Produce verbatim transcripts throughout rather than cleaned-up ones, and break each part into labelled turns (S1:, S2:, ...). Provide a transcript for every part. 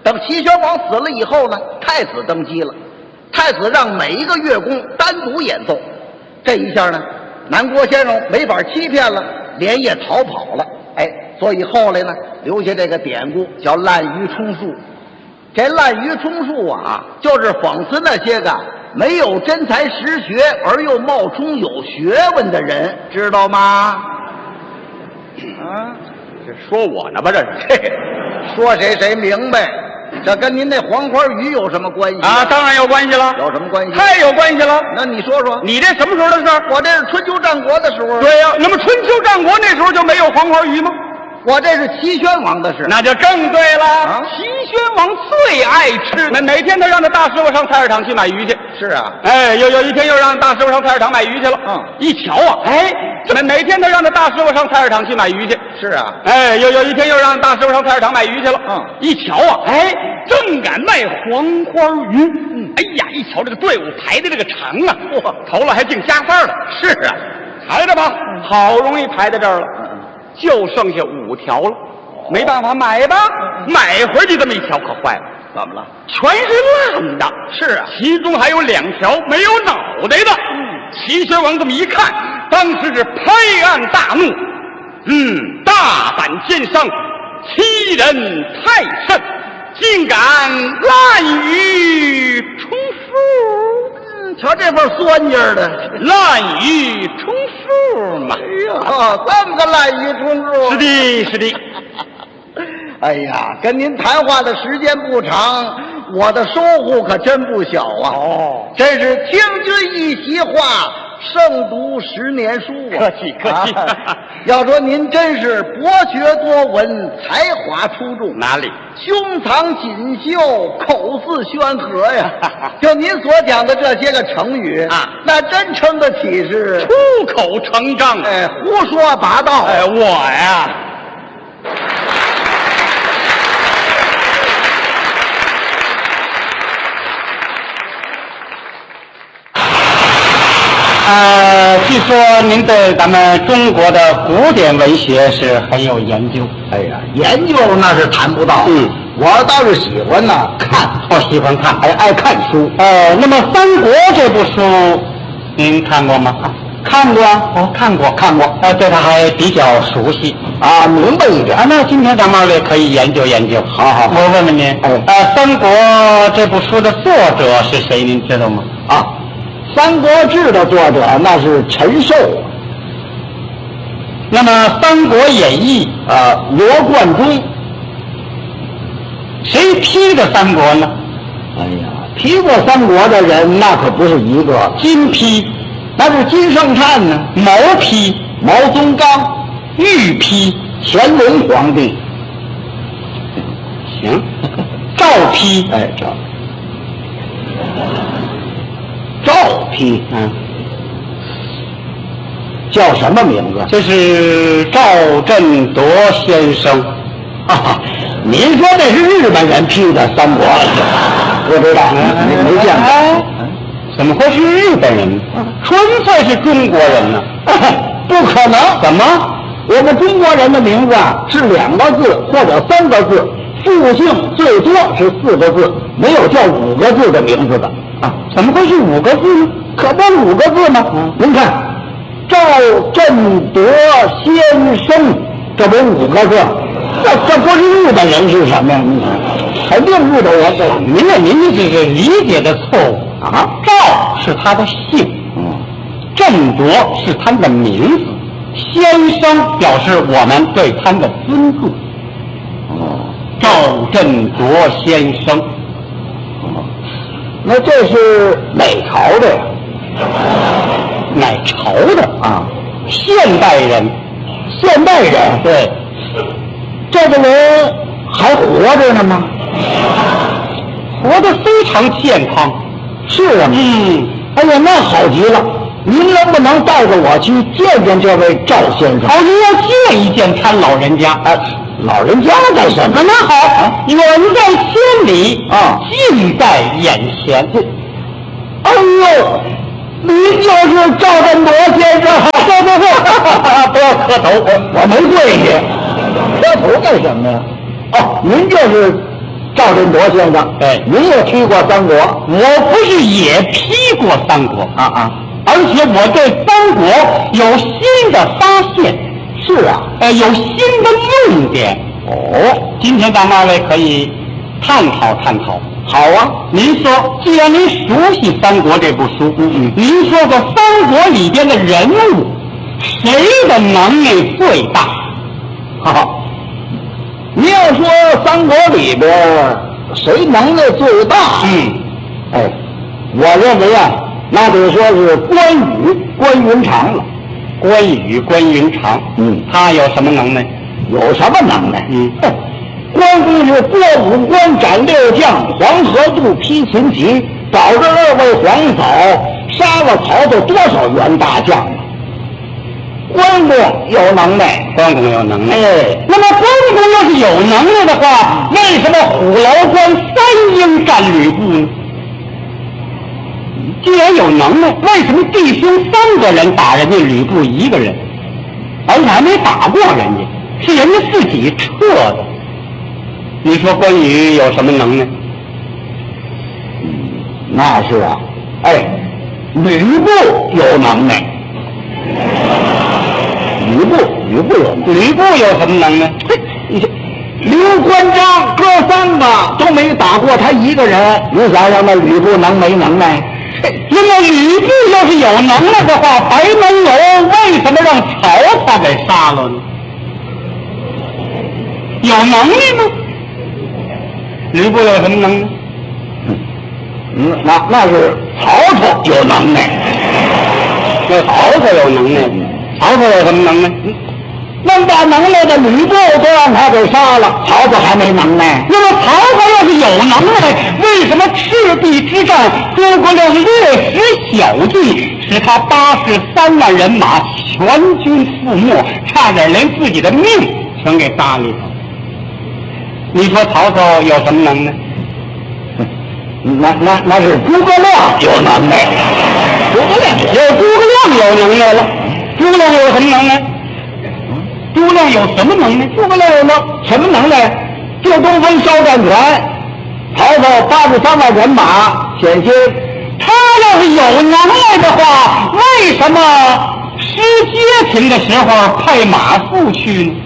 S1: 等齐宣王死了以后呢，太子登基了。太子让每一个乐工单独演奏，这一下呢，南郭先生没法欺骗了，连夜逃跑了。哎，所以后来呢，留下这个典故叫滥竽充数。这滥竽充数啊，就是讽刺那些个没有真才实学而又冒充有学问的人，知道吗？啊，
S2: 这说我呢吧？这是
S1: 嘿，说谁谁明白。这跟您那黄花鱼有什么关系
S2: 啊？当然有关系了。
S1: 有什么关系？
S2: 太有关系了。
S1: 那你说说，
S2: 你这什么时候的事儿？
S1: 我这是春秋战国的时候。
S2: 对呀、啊，那么春秋战国那时候就没有黄花鱼吗？
S1: 我这是齐宣王的事，
S2: 那就更对了。
S1: 啊、
S2: 齐宣王最爱吃，每每天他让他大师傅上菜市场去买鱼去。
S1: 是啊，
S2: 哎，有有一天又让大师傅上菜市场买鱼去了。
S1: 嗯，
S2: 一瞧啊，哎，每每天他让他大师傅上菜市场去买鱼去。
S1: 是啊，
S2: 哎，有有一天又让大师傅上菜市场买鱼去了。
S1: 嗯，
S2: 一瞧啊，哎，正赶卖黄花鱼。嗯，哎呀，一瞧这个队伍排的这个长啊，哇，头了还净加塞了。
S1: 是啊，
S2: 排着吧，好容易排到这儿了。嗯。就剩下五条了，没办法买吧，买回去这么一条可坏了，
S1: 怎么了？
S2: 全是烂的。
S1: 是啊，
S2: 其中还有两条没有脑袋的。嗯，齐宣王这么一看，当时是拍案大怒，嗯，大胆奸商，欺人太甚，竟敢滥竽充数。
S1: 瞧这份酸劲儿的，
S2: 滥竽充数嘛！
S1: 哎呀，这么个滥竽充数。
S2: 是的，是的。
S1: 哎呀，跟您谈话的时间不长，我的收获可真不小啊！
S2: 哦，
S1: 真是听君一席话，胜读十年书啊！
S2: 客气客气。
S1: 啊、要说您真是博学多闻，才华出众，
S2: 哪里？
S1: 胸藏锦绣，口似宣和呀！就您所讲的这些个成语
S2: 啊，
S1: 那真称得起是
S2: 出口成章，
S1: 哎，胡说八道！
S2: 哎，我呀。呃，据说您对咱们中国的古典文学是很有研究。
S1: 哎呀，研究那是谈不到。
S2: 嗯，
S1: 我倒是喜欢呢看，
S2: 我喜欢看，
S1: 哎，爱看书。
S2: 呃，那么《三国》这部书，您看过吗？
S1: 看过，
S2: 哦，看过，
S1: 看过。
S2: 呃，对他还比较熟悉
S1: 啊，明白一点。
S2: 啊，那今天咱们二位可以研究研究。
S1: 好好，
S2: 我问问您，
S1: 哎，
S2: 呃，《三国》这部书的作者是谁？您知道吗？
S1: 啊。《三国志》的作者那是陈寿，
S2: 那么《三国演义》
S1: 呃罗贯中，
S2: 谁批的三国呢？
S1: 哎呀，批过三国的人那可不是一个，
S2: 金批，
S1: 那是金圣叹呢；
S2: 毛批，
S1: 毛宗岗；
S2: 玉批，
S1: 乾隆皇帝。
S2: 行，赵批，
S1: 哎赵。赵批，
S2: 嗯，
S1: 叫什么名字？
S2: 这是赵振铎先生。
S1: 啊，您说这是日本人批的《三国》？不知道，没没见过。
S2: 哎，怎么会是日本人？纯粹是中国人呢？
S1: 不可能！
S2: 怎么？
S1: 我们中国人的名字啊是两个字或者三个字，复姓最多是四个字，没有叫五个字的名字的。
S2: 啊，怎么会是五个字呢？
S1: 可不五个字吗？嗯，您看，赵振铎先生，这不五个字，这这不是日本人是什么呀？肯定日本人。
S2: 您这您这是理解的错误
S1: 啊！
S2: 赵是他的姓，
S1: 嗯，
S2: 振铎是他的名字，先生表示我们对他的尊重。
S1: 哦，
S2: 赵振铎先生。
S1: 哦，那这是哪朝的呀？
S2: 哪朝的
S1: 啊？
S2: 现代人。
S1: 现代人？
S2: 对。
S1: 这个人还活着呢吗？
S2: 活得非常健康。
S1: 是啊。
S2: 嗯。
S1: 哎呀，那好极了！您能不能带着我去见见这位赵先生？
S2: 好，您要见一见他老人家。
S1: 哎，老人家干什么呢？
S2: 好，啊、远在千里
S1: 啊，
S2: 近在眼前。
S1: 哎呦，您就是赵振铎先生？
S2: 对对对，不要磕头，
S1: 我我没跪下，磕头干什么呀？哦，您就是赵振铎先生，
S2: 哎，
S1: 您也批过三国？
S2: 我不是也批过三国
S1: 啊啊，
S2: 而且我对三国有新的发现。
S1: 是啊，
S2: 呃，有新的论点。
S1: 哦，
S2: 今天咱们二位可以探讨探讨。
S1: 好啊，
S2: 您说，既然您熟悉《三国》这部书，
S1: 嗯嗯，
S2: 您说说三国里边的人物，谁的能力最大？
S1: 哈哈，你要说三国里边谁能力最大？
S2: 嗯，
S1: 哎，我认为啊，那得说是关羽、关云长了。
S2: 关羽、关云长，
S1: 嗯，
S2: 他有什么能耐？
S1: 有什么能耐？
S2: 嗯，
S1: 关公是过五关斩六将，黄河渡劈秦琪，保着二位皇嫂，杀了曹操多少员大将啊！关公有能耐，
S2: 关公有能耐。
S1: 哎，
S2: 那么关公要是有能耐的话，为什么虎牢关三英战吕布呢？既然有能耐，为什么弟兄三个人打人家吕布一个人，而且还没打过人家，是人家自己撤的？你说关羽有什么能耐？
S1: 嗯，那是啊，哎，吕布有能耐，吕布，吕布有能耐，
S2: 吕布有什么能耐？
S1: 嘿，你这刘关张哥三个都没打过他一个人，你想想那吕布能没能耐？
S2: 那么吕布要是有能耐的话，白门楼为什么让曹操给杀了呢？有能力吗？吕布有什么能耐？
S1: 嗯，那那是曹操有能耐，
S2: 那曹操有能耐，曹操有什么能耐？
S1: 那么大能耐的吕布都让他给杀了，曹操还没能耐。
S2: 那么曹操要是有能耐，为什么赤壁之战诸葛亮略施小计，使他八十三万人马全军覆没，差点连自己的命全给搭里头？你说曹操有什么能耐？
S1: 那那那是诸葛亮有能耐，诸葛亮
S2: 有诸葛亮有能耐了。诸葛亮有什么能耐？诸葛亮有什么能耐？
S1: 诸葛亮有能什么能耐？救东风烧战船，曹操八十三万人马险些。
S2: 他要是有能耐的话，为什么失街亭的时候派马谡去呢？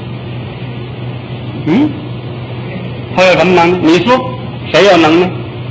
S2: 嗯，他有什么能耐？你说谁有能耐？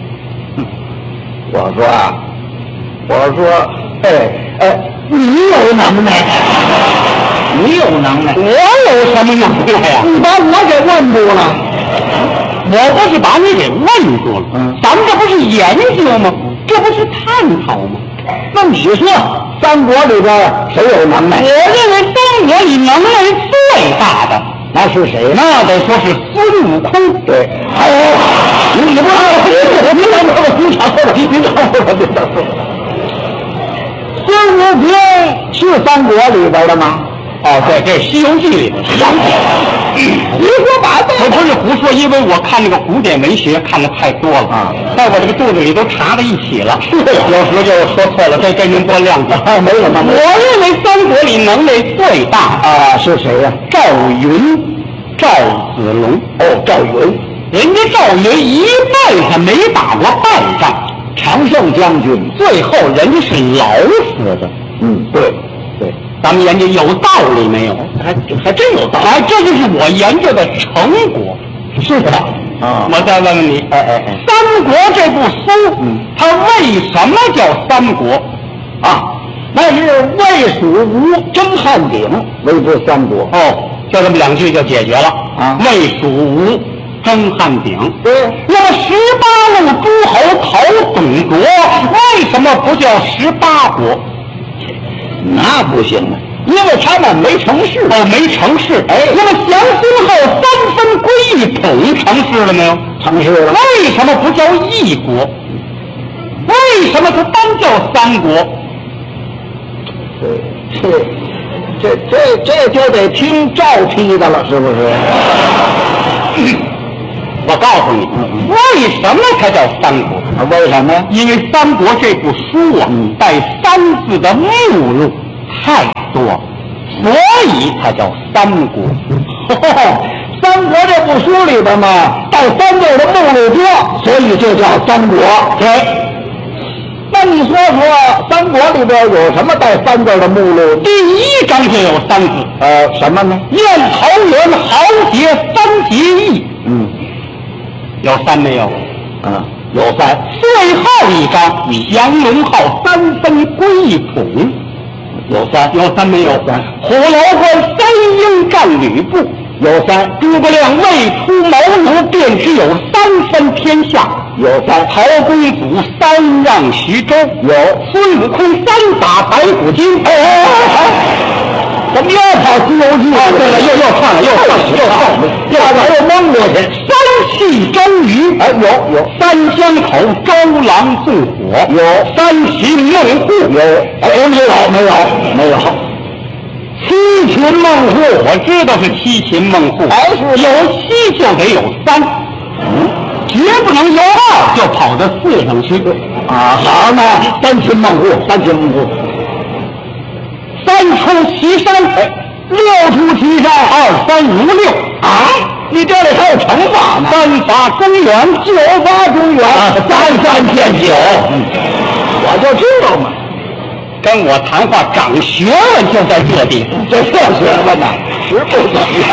S1: 我说啊，我说，哎哎，你有能耐，你有能耐，
S2: 我有什么能耐呀？
S1: 你把我给问住了，
S2: 我不是把你给问住了，
S1: 嗯，
S2: 咱们这不是研究吗？这不是探讨吗？
S1: 那你说三国里边谁有能耐？
S2: 我认为三国里能耐最大的
S1: 那是谁？
S2: 那得说是孙悟空。
S1: 对，哎呦，你你不是你等会儿，你等会儿，你等会儿，你等会儿。孙悟空是三国里边的吗？
S2: 哦，对，这是《西游记》里的。
S1: 胡说八道！
S2: 我不是胡说，因为我看那个古典文学看的太多了
S1: 啊，
S2: 在我这个肚子里都查在一起了。是，有时候就说错了，这跟您多谅解。
S1: 啊，没什么。
S2: 我认为三国里能力最大
S1: 啊是谁呀？
S2: 赵云、赵子龙。
S1: 哦，赵云，
S2: 人家赵云一辈子没打过败仗，
S1: 常胜将军，
S2: 最后人家是老死的。
S1: 嗯，对对，
S2: 咱们研究有道理没有？
S1: 还还真有道理。
S2: 哎，这就是我研究的成果。
S1: 是的啊，
S2: 我再问问你，
S1: 哎哎哎，
S2: 三国这部书，
S1: 嗯，
S2: 它为什么叫三国？
S1: 啊，那是魏蜀吴争汉鼎为之三国。
S2: 哦，就这么两句就解决了
S1: 啊
S2: 魏蜀吴争汉鼎。
S1: 对，
S2: 那么十八路诸侯讨董卓，为什么不叫十八国？
S1: 那不行啊，因为他们没成事。
S2: 哦，没成事。
S1: 哎
S2: 那么降孙后三分归一统成事了没有？
S1: 成事了。
S2: 为什么不叫一国？为什么它单叫三国？
S1: 这这这这就得听赵批的了，是不是？
S2: 我告诉你，为什么它叫三国？
S1: 啊，为什么呀？
S2: 因为《三国》这部书啊，
S1: 嗯
S2: 带三字的目录太多，所以它叫三国。
S1: 三国这部书里边嘛，带三字的目多，所以就叫三国。
S2: 对。
S1: 那你说说，三国里边有什么带三字的目录？
S2: 第一章就有三字，
S1: 呃，什么呢？
S2: 燕桃园豪杰三结义。
S1: 嗯，
S2: 有三没有？
S1: 啊，有三。
S2: 最后一章降龙号三分归一统。
S1: 有三。
S2: 有三没有？
S1: 三。
S2: 虎牢关三英战吕布。
S1: 有三。
S2: 诸葛亮未出茅庐便只有三分天下。
S1: 有三。
S2: 陶公祖三让徐州。
S1: 有。
S2: 孙悟空三打白骨精。
S1: 哎哎哎哎，怎么又跑《西游记》
S2: 啊？对了，又又唱了，又唱了，又唱了，
S1: 又把又蒙过去。
S2: 三气周瑜，
S1: 哎，有有。
S2: 三江口周郎纵火，
S1: 有。
S2: 三秦孟获，
S1: 有。哎，没有没有没有。
S2: 七擒孟获，我知道是七擒孟获，
S1: 还是
S2: 有七就得有三，嗯，绝不能有二就跑到四上去
S1: 啊！好嘛，三擒孟获，三擒孟获，
S2: 三出祁山，哎，六出祁山，二三五六
S1: 啊！你这里还有乘法呢？
S2: 三伐中原，
S1: 九伐中原，
S2: 啊
S1: 三三见九，嗯，我就知道嘛。
S2: 跟我谈话长学问就在这地方，
S1: 这这学问呐，实不怎么样。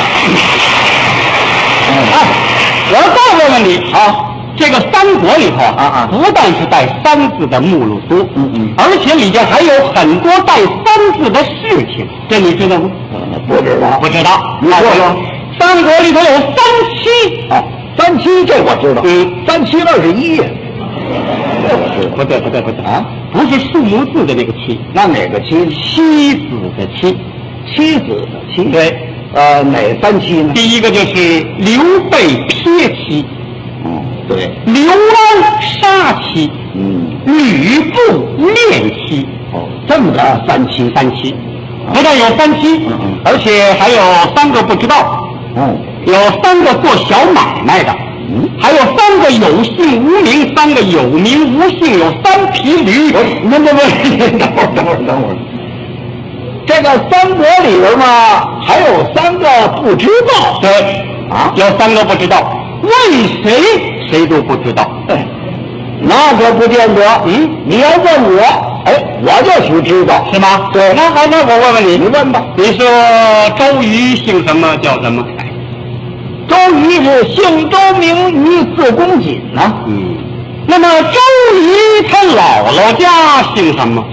S2: 哎，我要再问问你啊，这个三国里头
S1: 啊啊，
S2: 不但是带三字的目录书，
S1: 嗯嗯，
S2: 而且里边还有很多带三字的事情，这你知道吗？
S1: 不知道，
S2: 不知道。
S1: 你说说，
S2: 三国里头有三七
S1: 啊，三七这我知道，
S2: 嗯，
S1: 三七二十一呀。
S2: 不对不对不对
S1: 啊，
S2: 不是数目字的那个七，
S1: 那哪个七？
S2: 妻子的妻，
S1: 妻子的妻。
S2: 对，
S1: 呃，哪三妻呢？
S2: 第一个就是刘备撇妻，
S1: 嗯，对，
S2: 刘安杀妻，
S1: 嗯，
S2: 吕布恋妻，
S1: 哦，这么个三妻，
S2: 三妻，不但有三妻，
S1: 嗯嗯，
S2: 而且还有三个不知道，
S1: 哦，
S2: 有三个做小买卖的。
S1: 嗯，
S2: 还有三个有姓无名，三个有名无姓，有三匹驴。
S1: 我那那那，等会儿等会儿等会儿，这个三国里边嘛，还有三个不知道。
S2: 对，
S1: 啊，
S2: 有三个不知道，问谁谁都不知道。
S1: 哎，那可不见得。
S2: 嗯，
S1: 你要问我，哎，我就许知道，
S2: 是吗？
S1: 对。
S2: 那好，那我问问你，
S1: 你问吧。
S2: 你说周瑜姓什么？叫什么？
S1: 周瑜是姓周，名瑜，字公瑾呢。
S2: 嗯，那么周瑜他姥姥家姓什么？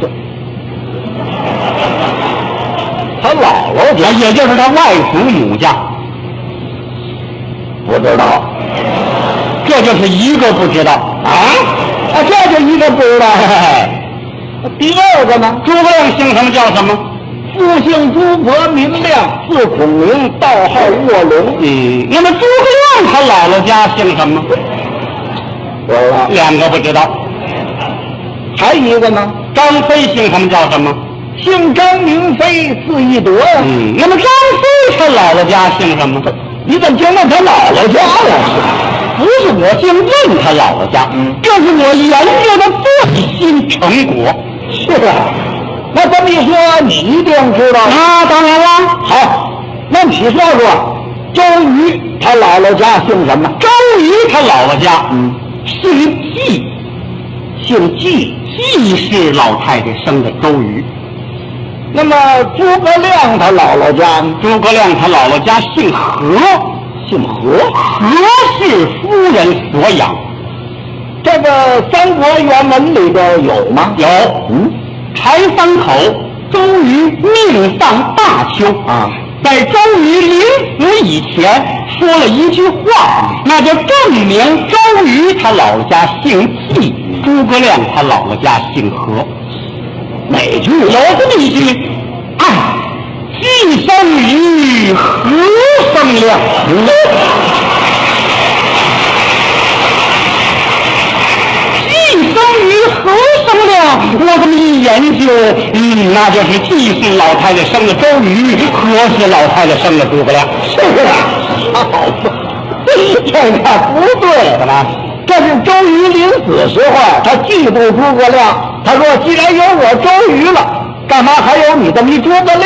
S1: 他姥姥家，
S2: 也就是他外祖母家。
S1: 不知道，
S2: 这就是一个不知道
S1: 啊啊，这就一个不知道。嘿嘿，第二个呢？
S2: 诸葛亮姓什么？叫什么？
S1: 父姓诸葛，名亮，字孔明，道号卧龙。
S2: 嗯，那么诸葛亮他姥姥家姓什么？
S1: 不知道。
S2: 两个不知道。
S1: 还一个呢？
S2: 张飞姓什么？叫什么？
S1: 姓张，名飞，字翼德呀。
S2: 嗯，那么张飞他姥姥家姓什么？
S1: 你怎么就问他姥姥家了？
S2: 不是我净问他姥姥家，
S1: 嗯，
S2: 这是我研究的最新成果。
S1: 是啊，那这么一说，你一定知道。
S2: 那当然了。
S1: 好，那你说说，周瑜他姥姥家姓什么？
S2: 周瑜他姥姥家，
S1: 嗯，
S2: 姓纪，
S1: 姓纪，
S2: 纪氏老太太生的周瑜。
S1: 那么诸葛亮他姥姥家呢？
S2: 诸葛亮他姥姥家姓何，
S1: 姓何，
S2: 何氏夫人所养。
S1: 这个《三国》原文里边有吗？
S2: 有，
S1: 嗯，
S2: 柴三口，周瑜命丧大丘
S1: 啊，
S2: 在周瑜临死以前说了一句话，那就证明周瑜他姥姥家姓纪，诸葛亮他姥姥家姓何。
S1: 哪句？
S2: 有这么一句，哎，既生瑜，何生亮？
S1: 嗯，
S2: 既生瑜，何生亮？我这么一研究，嗯，那就是既是老太太生的周瑜，何是老太太生的诸葛亮？
S1: 是啊，好吧，这个不对。
S2: 怎么？
S1: 这是周瑜临死时候，他嫉妒诸葛亮。他说：“既然有我周瑜了，干嘛还有你这么一诸葛亮？”